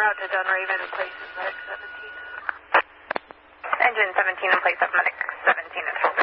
route to Dunraven in place of Medic 17. Engine 17 in place of Medic 17 at 4.